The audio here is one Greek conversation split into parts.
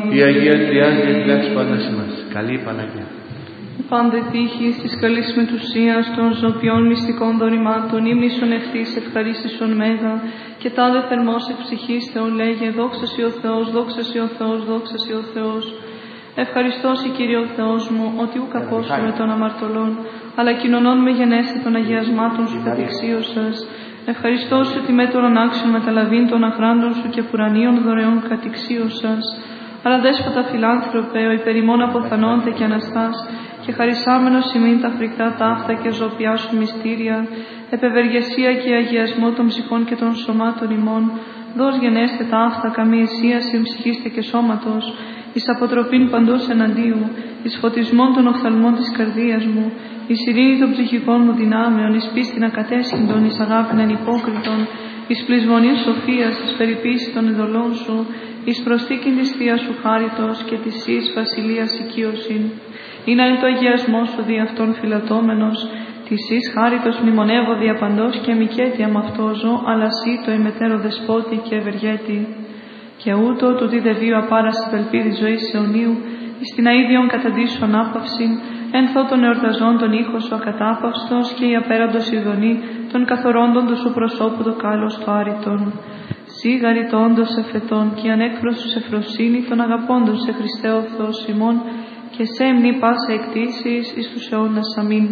Η Αγία Τριάδη διαφυλάξει πάντα μας. Καλή Παναγία. Πάντε τύχης της καλής μετουσίας των ζωοποιών μυστικών δωρημάτων, ύμνησον ευθύς ευχαρίστησον μέγα, και τάδε θερμός εκ ψυχής Θεόν λέγε, δόξα σοι ο Θεός, δόξα σοι ο Θεός, δόξα σοι ο Θεός. Ευχαριστώ σοι Κύριε ο Θεός μου, ότι ουκ απόσχομαι των αμαρτωλών, αλλά κοινωνών με γενέστε των αγιασμάτων σου κατηξίωσας. Ευχαριστώ σου ότι με των ανάξιων μεταλαβήν των αχράντων σου και πουρανίων δωρεών κατηξίωσας. Αλλά δέσποτα φιλάνθρωπε, ο υπερημών αποθανόνται και αναστάς, και χαρισάμενος ημίν τα φρικτά ταύτα και ζωοποιά σου μυστήρια, επευεργεσία και αγιασμό των ψυχών και των σωμάτων ημών, δώσ' γενέστε ταύτα καμή αισίαση ψυχήστε και σώματος, εις αποτροπήν παντός εναντίου, εις φωτισμόν των οφθαλμών της καρδίας μου, εις ειρήνη των ψυχικών μου δυνάμεων, εις πίστην ακατέσχυντων, εις αγάπην ανυπόκριτων, εις πλεισμονήν σοφίας, εις περιποίηση των ειδωλών σου, εις προσθήκην της Θείας σου χάριτος και της εις βασιλείας οικείωσιν. Είναι το αγιασμό σου δι' αυτόν φυλατώμενος, της εις χάριτος μνημονεύω διαπαντός και μικέτια μ' αυτό ζω, αλλά σύ το ημετέρω δεσπότη και ευεργέτη. Και ούτω του δι δεβίου απάραση πελπίδη ζωής αιωνίου, εις την αΐδιον καταντήσου ανάπαυσιν, ενθώ των εορταζών τον ήχο σου ακατάπαυστος και η απέραντος ειδονή των καθορόντων του σου προσώπου το κάλος του άρητον. Σύ γαριτώντος εφετών και ανέκφροσους εφροσύνη των αγαπώντων σε Χριστέ ο Θεός ημών, και σε μνή πάσα εκτίσεις εις τους αιώνας. Αμήν.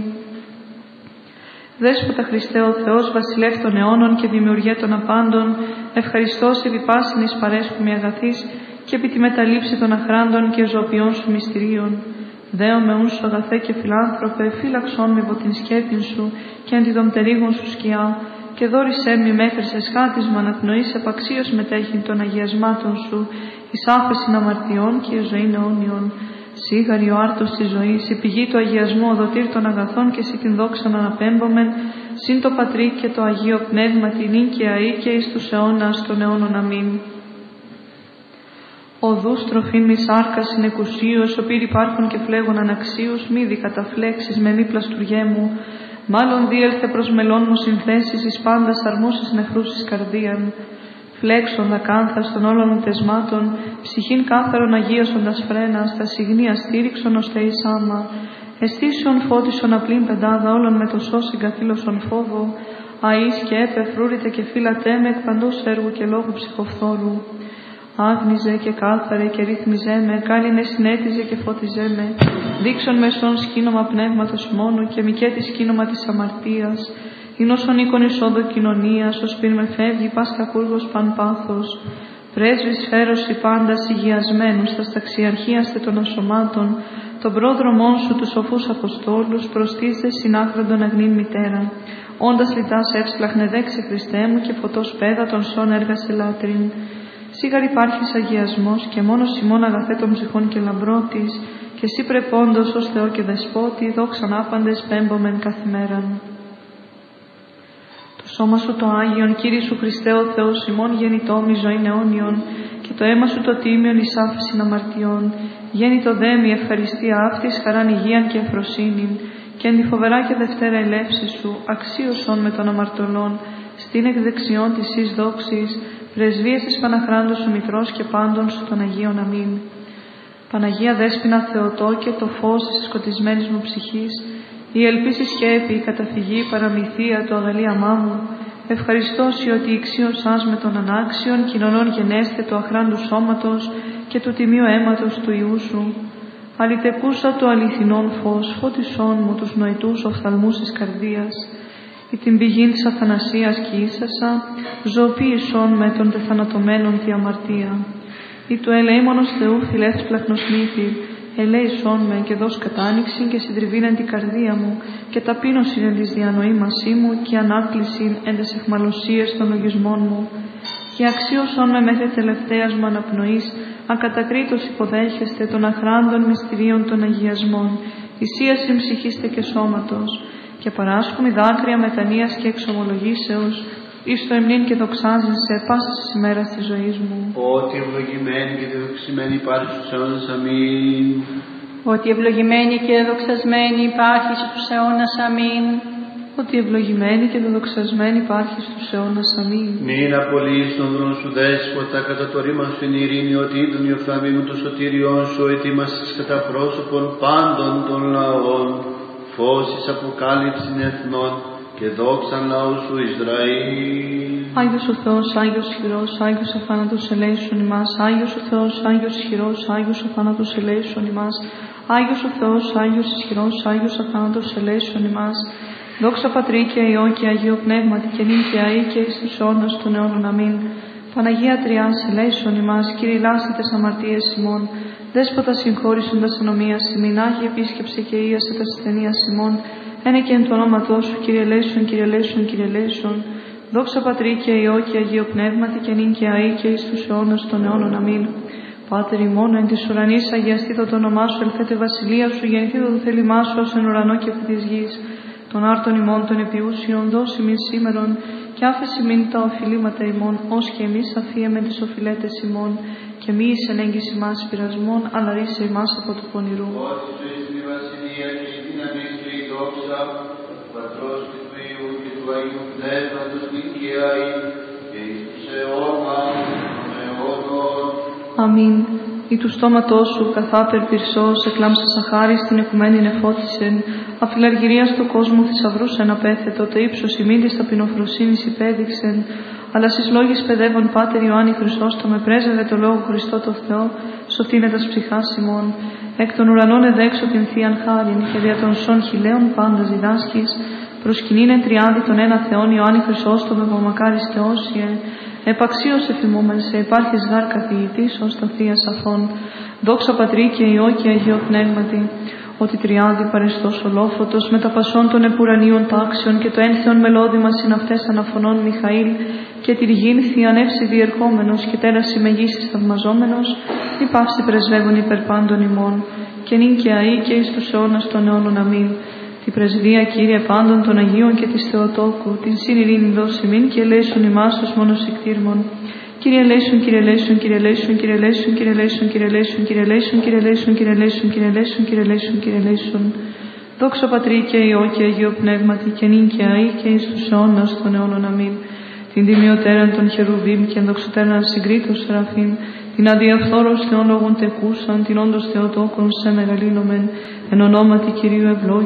Δέσποτα Χριστέ ο Θεός, βασιλεύ των αιώνων και δημιουργέ των απάντων, ευχαριστώ σε επιπάσιν εις παρέσχουμη αγαθής και επί τη μεταλήψη των αχράντων και ζωοποιών σου μυστηρίων. Δέομαι ούν σου αγαθέ και φιλάνθρωπε, φύλαξόν με υπό την σκέπην σου και αντί των πτερίγων σου σκιά, και δόρισέ μη μέχρι σε σχάτισμα να πνοείς επαξίως μετέχειν των αγιασμάτων σου, εις άφεσιν αμαρτιών και η ζωήν αιώνιον. Σίγαρη ο άρτος της ζωής, η πηγή του αγιασμού, ο δοτήρ των αγαθών και εσύ την δόξαν αναπέμπομεν, συν το Πατρί και το Αγίο Πνεύμα την νυν και αεί και εις τους αιώνας των αιώνων. Αμήν. Οδούς τροφήν μη σάρκα συνεκουσίως, ο πύρ υπάρχουν και φλέγων αναξίως, μη δι καταφλέξεις με μη πλαστουργέ μου, μάλλον διέλθε προς μελών μου συνθέσεις εις πάντας αρμούσεις νεχρούς εις καρδίαν. Φλέξοντα κάνθας των όλων τεσμάτων, ψυχήν κάθαρον αγίασοντας φρένας, τα συγνία στήριξον ως θεής άμα. Εστίσιον φώτισον απλήν πεντάδα όλων με το σώς εγκαθήλωσον φόβο, αείς και φρούρητε και φύλατέ με εκ παντός έργου και λόγου ψυχοφθόρου. Άγνιζε και κάθαρε και ρύθμιζέ με, κάλυνε συνέτιζε και φώτιζέ με, δείξον μεσόν σκήνομα πνεύματος μόνου και μικέτη σκήνομα της αμαρτίας. Είναι όσον οίκον εισόδο κοινωνίας, ως πίν με φεύγει πας κακούργος παν πάθος. Πρέσβης φέρωση πάντας υγιασμένους, τα σταξιαρχίαστε των ασωμάτων, τον πρόδρομόν σου τους σοφούς αποστόλους, προστίστε συνάχροντον αγνήν μητέρα. Όντας λιτάς εύσπλαχνε δέξε Χριστέ μου και φωτός πέδα των σών έργασε λάτριν. Σίγαρ υπάρχεις αγιασμός και μόνος ημών αγαθέ των ψυχών και λαμπρότης, και εσύ πρεπόντος ως Θεό και Δεσπότη, δόξαν άπαντες πέμπομεν καθημέραν. Σώμα σου το Άγιον, Κύριε σου Χριστέ ο Θεός ημών γεννητό μη ζωήν αιώνιον, και το αίμα σου το τίμιον εις άφεσιν αμαρτιών. Γέννητο δε μη ευχαριστία αυτής χαράν υγείαν και ευφροσύνην, και εν τη φοβερά και δευτέρα ελεύση σου, αξίωσον με των αμαρτωλών, στην εκδεξιόν της εις δόξης, πρεσβείες της Παναχράντου σου Μητρός και πάντων σου των Αγίων. Αμήν. Παναγία Δέσποινα Θεοτό και το φως της σκοτισμένης μου ψυχής, η ελπίση σκέπη, η καταφυγή, η παραμυθία, το αγαλίαμά μου, ευχαριστώ σοι ότι ηξίωσάς με των ανάξιων κοινωνών γενέστε του αχράντου σώματος και του τιμίου αίματος του Ιού σου. Αλυτεκούσα το αληθινόν φως, φώτισόν μου τους νοητούς οφθαλμούς της καρδίας, ή την πηγή της αθανασίας κι ίσασα, ζωοποίησόν με των τεθανατωμένων τη αμαρτία. Ή του ελεήμονος Θεού φιλεύσπλαχνος μύθι, ελέησόν με και δώσ' κατάνοιξην και συντριβήν εν την καρδία μου και ταπείνωσιν εν της διανοήμασή μου και ανάκλησιν εν τες εχμαλωσίες των λογισμών μου και αξίωσόν με μέχρι τελευταίας μου αναπνοής ακατακρίτως υποδέχεστε των αχράντων μυστηρίων των αγιασμών θυσίασιν ψυχήστε και σώματος και παράσχουμι δάκρυα μετανοίας και εξομολογήσεως εις το εμνήν και δοξάζειν σε πάσης της ημέρας της ζωής μου. Ότι ευλογημένη και δοξασμένη υπάρχει στους αιώνας. Αμήν. Ότι ευλογημένη και δοξασμένη υπάρχει στους αιώνας. Αμήν. ότι ευλογημένη και δεδοξασμένη υπάρχει στους αιώνας. Αμήν. Μην απολύεις τον δρόμο σου δέσποτα, κατά το ρήμα σου είναι ειρήνη, ότι είδουν οι οφθαλμοί μου το σωτήριόν σου, ετοίμασες κατά πρόσωπον πάντων των λαών, φως εις αποκάλυψην εθνών και δόξαν λαού σου Ισραήλ. Άγιος ο Θεός, Άγιος ισχυρός, Άγιος αφάνατος ελέησον ημάς. Άγιος ο Θεός, Άγιος ισχυρός, Άγιος αφάνατος ελέησον ημάς. Άγιος ο Θεός, Άγιος ισχυρός, Άγιος αφάνατος ελέησον ημάς. Δόξα Πατρί και Υιό και Αγίο Πνεύματι και νυν και αεί και εις τους αιώνας των αιώνων. Αμήν. Παναγία Τριάς ελέησον ημάς. Κύριε λάστε τες αμαρτίες ημών. Δέσποτα συγχώρησον τας ανομίας ημίν. Άγιε επίσκεψε και ίασε τας ασθενείας ημών. Ένε και εν το ονόματό σου, Κύριε ελέησον, Κύριε ελέησον, Κύριε ελέησον. Δόξα Πατρί και Υιό και Αγίο Πνεύματι και νυν και αεί και εις τους αιώνας των αιώνων. Αμήν. Πάτερ ημών εν της ουρανής, αγιαστήτω το όνομά σου, ελθέτε βασιλεία σου, γεννηθήτω το θέλημά σου ως εν ουρανό και επί της γης. Των άρτων ημών των επιούσιων δώσει ημίν σήμερον και άφεση μην τα οφειλήματα ημών, ως και εμείς αφίεμεν τις οφειλέτες ημών, και μη εις εν έγκυση μας πειρασμών, αλλά ρίσε ημάς από του πονηρού. Ότι σου εις η βασιλεία και η δύναμη και η δόξα, του Πατρός και του Υιού και του Αγίου Πνεύματος νυν και αεί και εις τους αιώνας των αιώνων. Αμήν. Ή του στόματός σου καθάπερ πυρσός, εκλάμψας αχάρις την οικουμένη νεφώτισεν, αφιλαργυρία στο κόσμο θησαυρούς εν απέθετο, το ύψος ημίν της ταπεινοφροσύνης υπέδειξεν, αλλά στις λόγεις παιδεύων Πάτερ Ιωάννη Χρυσόστομε, πρέσβευε το Λόγο Χριστό το Θεό, σωτήνε τας ψυχάς ημών. Εκ των ουρανών εδέξω την θείαν χάριν, και δια των σών χιλέων πάντας διδάσκεις, προσκυνήνε τριάδι τον ένα Θεόν Ιωάννη Χρυσόστομε, που μακάρις Θεόσιε. Επαξίως εφημούμεν σε υπάρχεις γάρ καθηγητής ως τα θεία σαφών. Δόξα Πατρί και Υιό και Αγίο Πνεύματι, ότι τριάδι παρεστός ολόφωτος με τα πασών των επουρανίων τάξεων και το ένθεον μελώδημα συναυτές αναφωνών Μιχαήλ και τη γην θειανεύσει διερχόμενος και τέραση μεγίσης θαυμαζόμενος, μη παύσει πρεσβεύων υπερ πάντων ημών και νυν και αεί και εις τους αιώνας των αιώνων. Αμήν. Τη πρεσβεία, Κύριε, πάντων των Αγίων και της Θεοτόκου, την συνειρήνη δώσει μην και ελέησον ημάς τους μόνος εκτήρμων. Κύριε ελέησον, Κύριε ελέησον, Κύριε ελέησον, Κύριε ελέησον, Κύριε ελέησον, Κύριε ελέησον, Κύριε ελέησον, Κύριε ελέησον, Κύριε ελέησον, Κύριε ελέησον, Κύριε ελέησον, Κύριε ελέησον. Δόξα Πατρί και Υιό και Αγίο Πνεύματι και νυν και αεί και εις τους αιώνας των αιώνων. Αμήν. Την τιμιωτέραν των χερουβίμ και ενδοξωτέραν συγκρίτως σεραφείμ, την αδιαφθόρος θεόλογον τεκούσαν, την όντως Θεοτόκον σε μεγαλύνομεν, εν ονόματι Κυρίου ευλόγη.